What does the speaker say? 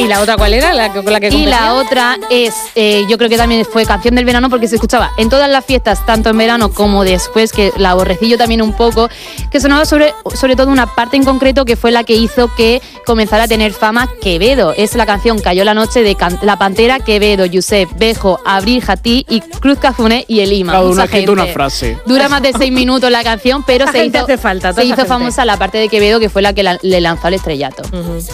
¿Y la otra cuál era? ¿Con la que Y la otra es, yo creo que también fue canción del verano porque se escuchaba en todas las fiestas, tanto en verano como después, que la aborrecí yo también un poco, que sonaba sobre todo una parte en concreto que fue la que hizo que comenzara a tener fama Quevedo. Es la canción Cayó la noche de La Pantera, Quevedo, Josep, Bejo, Abril Jatí y Cruz Cafuné y el Ima. Cada una escrito una frase. Dura más de 6 minutos la canción, pero se hizo hace falta, famosa la parte de Quevedo, que fue la que le lanzó al estrellato.